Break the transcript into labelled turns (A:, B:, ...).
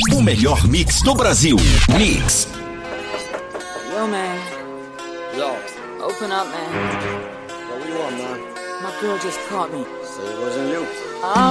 A: O melhor mix do Brasil. Mix.
B: Yo, man.
C: Yo.
B: Open up, man.
C: What do you want, man?
B: My girl just caught me.
C: Say it wasn't you.